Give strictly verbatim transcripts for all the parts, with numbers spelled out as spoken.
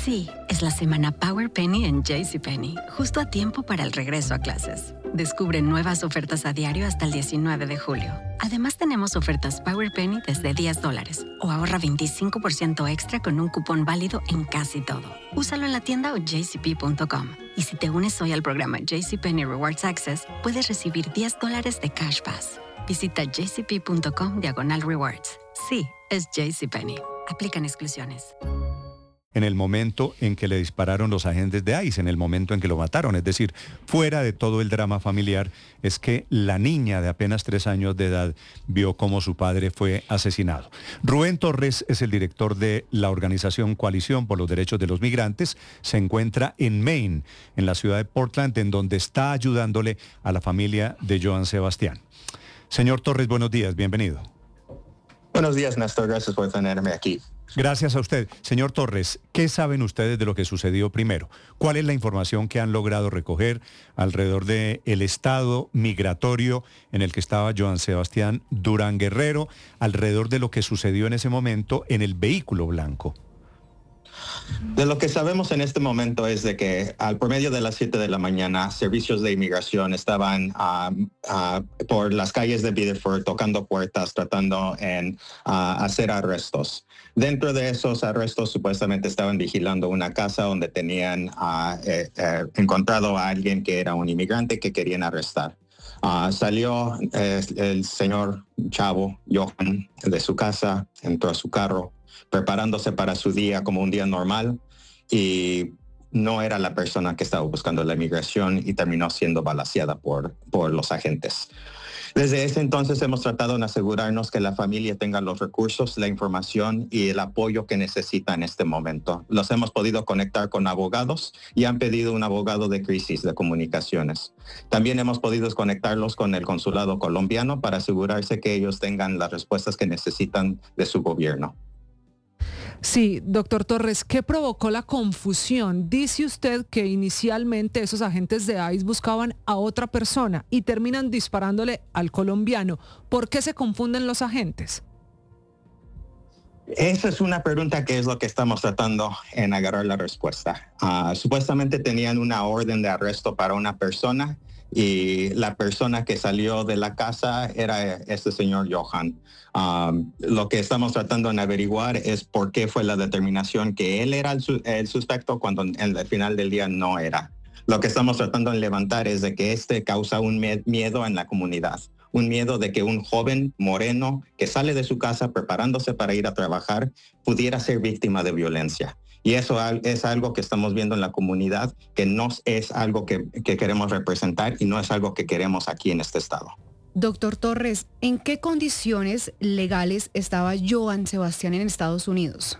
Sí, es la semana Power Penny en JCPenney, justo a tiempo para el regreso a clases. Descubre nuevas ofertas a diario hasta el diecinueve de julio. Además, tenemos ofertas Power Penny desde diez dólares o ahorra veinticinco por ciento extra con un cupón válido en casi todo. Úsalo en la tienda o j c p punto com. Y si te unes hoy al programa JCPenney Rewards Access, puedes recibir diez dólares de Cash Pass. Visita j c p punto com diagonal rewards. Sí, es JCPenney. Aplican exclusiones. En el momento en que le dispararon los agentes de ICE, en el momento en que lo mataron, es decir, fuera de todo el drama familiar, es que la niña de apenas tres años de edad vio cómo su padre fue asesinado. Rubén Torres es el director de la organización Coalición por los Derechos de los Migrantes. Se encuentra en Maine, en la ciudad de Portland, en donde está ayudándole a la familia de Johann Sebastián. Señor Torres, buenos días, bienvenido. Buenos días, Néstor, gracias por tenerme aquí. Gracias a usted. Señor Torres, ¿qué saben ustedes de lo que sucedió primero? ¿Cuál es la información que han logrado recoger alrededor del estado migratorio en el que estaba Johann Sebastián Durán Guerrero, alrededor de lo que sucedió en ese momento en el vehículo blanco? De lo que sabemos en este momento es de que al promedio de las siete de la mañana, servicios de inmigración estaban uh, uh, por las calles de Biddeford tocando puertas, tratando en uh, hacer arrestos. Dentro de esos arrestos supuestamente estaban vigilando una casa donde tenían uh, eh, eh, encontrado a alguien que era un inmigrante que querían arrestar. Uh, salió eh, el señor Chavo, Johann, de su casa, entró a su carro, preparándose para su día como un día normal, y no era la persona que estaba buscando la inmigración y terminó siendo balaceada por, por los agentes. Desde ese entonces hemos tratado de asegurarnos que la familia tenga los recursos, la información y el apoyo que necesita en este momento. Los hemos podido conectar con abogados y han pedido un abogado de crisis de comunicaciones. También hemos podido conectarlos con el consulado colombiano para asegurarse que ellos tengan las respuestas que necesitan de su gobierno. Sí, doctor Torres, ¿qué provocó la confusión? Dice usted que inicialmente esos agentes de ICE buscaban a otra persona y terminan disparándole al colombiano. ¿Por qué se confunden los agentes? Esa es una pregunta que es lo que estamos tratando en agarrar la respuesta. Uh, supuestamente tenían una orden de arresto para una persona y la persona que salió de la casa era este señor Johann. Um, lo que estamos tratando de averiguar es por qué fue la determinación que él era el, su- el suspecto cuando en el final del día no era. Lo que estamos tratando de levantar es de que este causa un me- miedo en la comunidad. Un miedo de que un joven moreno que sale de su casa preparándose para ir a trabajar pudiera ser víctima de violencia. Y eso es algo que estamos viendo en la comunidad, que no es algo que, que queremos representar y no es algo que queremos aquí en este estado. Doctor Torres, ¿en qué condiciones legales estaba Johann Sebastián en Estados Unidos?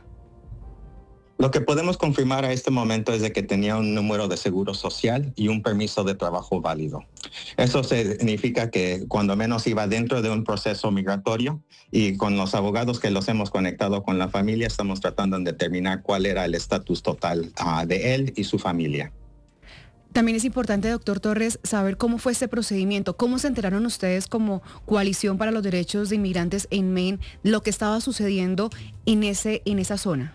Lo que podemos confirmar a este momento es de que tenía un número de seguro social y un permiso de trabajo válido. Eso significa que cuando menos iba dentro de un proceso migratorio, y con los abogados que los hemos conectado con la familia estamos tratando de determinar cuál era el estatus total uh, de él y su familia. También es importante, doctor Torres, saber cómo fue este procedimiento. ¿Cómo se enteraron ustedes como Coalición para los Derechos de Inmigrantes en Maine lo que estaba sucediendo en, ese, en esa zona?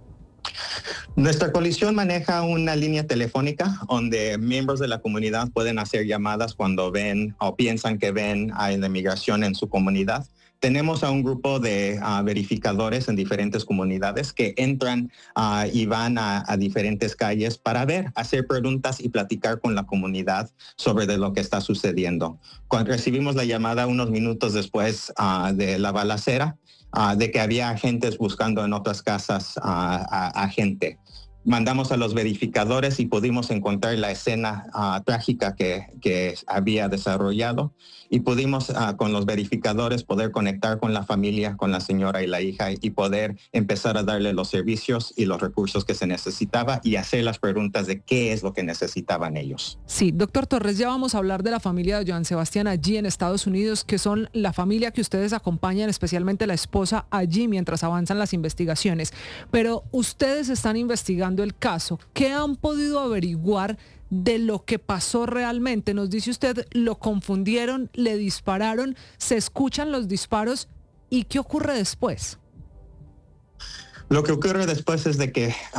Nuestra coalición maneja una línea telefónica donde miembros de la comunidad pueden hacer llamadas cuando ven o piensan que ven a la inmigración en su comunidad. Tenemos a un grupo de uh, verificadores en diferentes comunidades que entran uh, y van a, a diferentes calles para ver, hacer preguntas y platicar con la comunidad sobre de lo que está sucediendo. Cuando recibimos la llamada unos minutos después uh, de la balacera, uh, de que había agentes buscando en otras casas uh, a, a gente. Mandamos a los verificadores y pudimos encontrar la escena uh, trágica que, que había desarrollado y pudimos uh, con los verificadores poder conectar con la familia, con la señora y la hija y poder empezar a darle los servicios y los recursos que se necesitaba y hacer las preguntas de qué es lo que necesitaban ellos. Sí, doctor Torres, ya vamos a hablar de la familia de Johann Sebastián allí en Estados Unidos, que son la familia que ustedes acompañan, especialmente la esposa allí mientras avanzan las investigaciones. Pero ustedes están investigando el caso. ¿Qué han podido averiguar de lo que pasó realmente? Nos dice usted, lo confundieron, le dispararon, se escuchan los disparos, ¿y qué ocurre después? Lo que ocurre después es de que